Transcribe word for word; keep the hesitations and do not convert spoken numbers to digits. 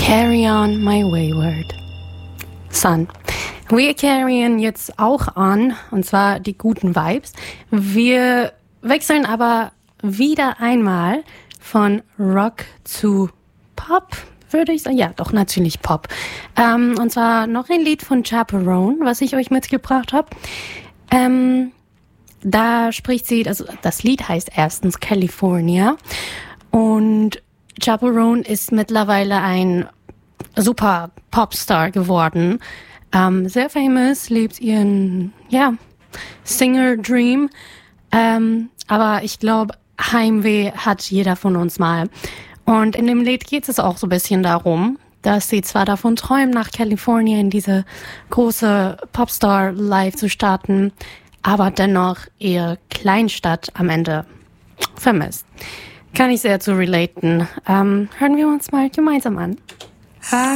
Carry on my wayward son. Wir carryen jetzt auch an, und zwar die guten Vibes. Wir wechseln aber wieder einmal von Rock zu Pop, würde ich sagen. Ja, doch, natürlich Pop. Ähm, und zwar noch ein Lied von Chaperone, was ich euch mitgebracht habe. Ähm, da spricht sie, also das Lied heißt erstens California. Und Chaperone ist mittlerweile ein super Popstar geworden. Ähm, sehr famous, lebt ihren, ja, Singer-Dream. Ähm, aber ich glaube, Heimweh hat jeder von uns mal. Und in dem Lied geht es auch so ein bisschen darum, dass sie zwar davon träumen, nach Kalifornien in diese große Popstar-Life zu starten, aber dennoch ihre Kleinstadt am Ende vermisst. Kann ich sehr zu relaten. Ähm, hören wir uns mal gemeinsam an.